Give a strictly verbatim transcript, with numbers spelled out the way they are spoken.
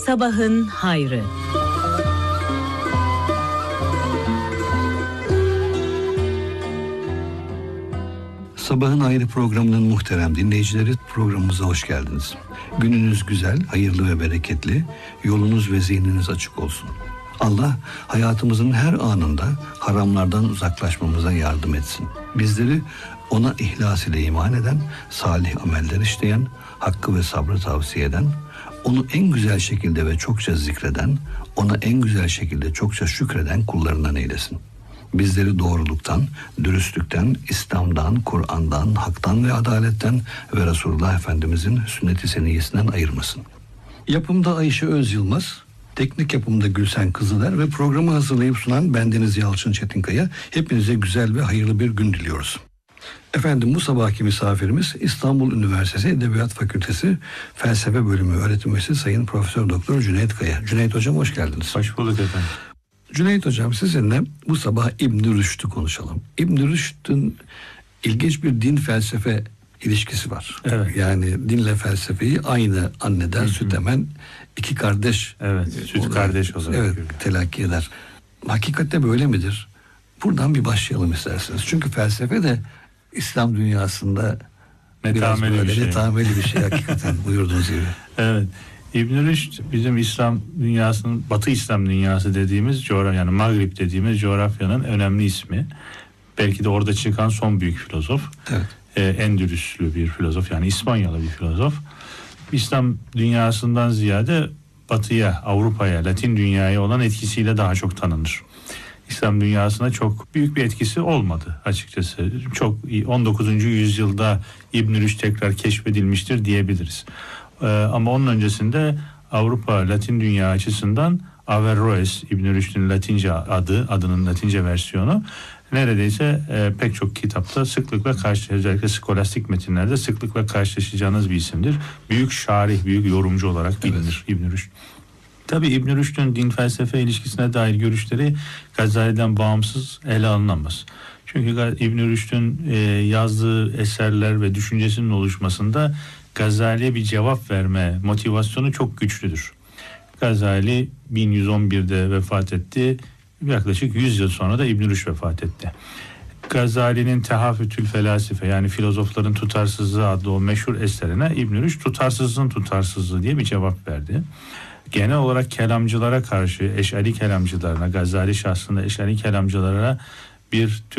Sabahın hayrı. Sabahın Hayrı programının muhterem dinleyicileri, programımıza hoş geldiniz. Gününüz güzel, hayırlı ve bereketli, yolunuz ve zihniniz açık olsun. Allah hayatımızın her anında haramlardan uzaklaşmamıza yardım etsin. Bizleri ona ihlas ile iman eden, salih ameller işleyen, hakkı ve sabrı tavsiye eden, onu en güzel şekilde ve çokça zikreden, ona en güzel şekilde çokça şükreden kullarından eylesin. Bizleri doğruluktan, dürüstlükten, İslam'dan, Kur'an'dan, haktan ve adaletten ve Resulullah Efendimizin sünnet-i seniyyesinden ayırmasın. Yapımda Ayşe Öz Yılmaz, teknik yapımda Gülsen Kızıler ve programı hazırlayıp sunan bendeniz Yalçın Çetinkaya. Hepinize güzel ve hayırlı bir gün diliyoruz. Efendim, bu sabahki misafirimiz İstanbul Üniversitesi Edebiyat Fakültesi Felsefe Bölümü öğretim üyesi Sayın Profesör Doktor Cüneyt Kaya. Cüneyt Hocam, hoş geldiniz. Hoş bulduk efendim. Cüneyt Hocam, sizinle bu sabah İbn Rüşd'ü konuşalım. İbn Rüşd'ün ilginç bir din felsefe ilişkisi var. Evet. Yani dinle felsefeyi aynı anneden süt emen iki kardeş. Evet, süt olarak, kardeş olarak. Evet, görüyor. telakki eder. Hakikatte böyle midir? Buradan bir başlayalım isterseniz. Çünkü felsefe de İslam dünyasında biraz Netameli böyle bir şey. netameli bir şey hakikaten buyurduğunuz gibi. Evet. İbn Rüşd bizim İslam dünyasının, Batı İslam dünyası dediğimiz coğrafya, yani Mağrib dediğimiz coğrafyanın önemli ismi. Belki de orada çıkan son büyük filozof. Evet. Ee, Endülüslü bir filozof, yani İspanyalı bir filozof. İslam dünyasından ziyade Batı'ya, Avrupa'ya, Latin dünyaya olan etkisiyle daha çok tanınır. İslam dünyasına çok büyük bir etkisi olmadı açıkçası. Çok on dokuzuncu yüzyılda İbn Rüşd tekrar keşfedilmiştir diyebiliriz. Ee, ama onun öncesinde Avrupa, Latin dünya açısından Averroes, İbn Rüşd'ün Latince adı, adının Latince versiyonu neredeyse e, pek çok kitapta sıklıkla karşı, özellikle skolastik metinlerde sıklıkla karşılaşacağınız bir isimdir. Büyük şarih, büyük yorumcu olarak bilinir evet. İbn Rüşd. Tabii İbn Rüşd'ün din felsefe ilişkisine dair görüşleri Gazali'den bağımsız ele alınamaz. Çünkü İbn Rüşd'ün e, yazdığı eserler ve düşüncesinin oluşmasında Gazali'ye bir cevap verme motivasyonu çok güçlüdür. Gazali bin yüz on birde vefat etti. Yaklaşık yüz yıl sonra da İbn Rüşd vefat etti. Gazali'nin Tehafütül Felasife, yani filozofların tutarsızlığı adlı o meşhur eserine İbn Rüşd tutarsızlığın tutarsızlığı diye bir cevap verdi. Genel olarak kelamcılara karşı, Eş'ari kelamcılarına, Gazali şahsında Eş'ari kelamcılara bir tür